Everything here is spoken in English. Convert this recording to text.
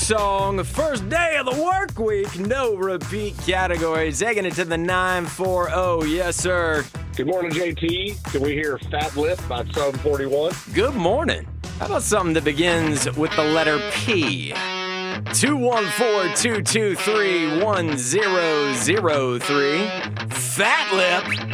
song. First day of the work week. No repeat categories. Taking it to the 940. Yes, sir. Good morning, JT. Can we hear Fat Lip by Sum 41? Good morning. How about something that begins with the letter P? 214-223-1003. Fat Lip.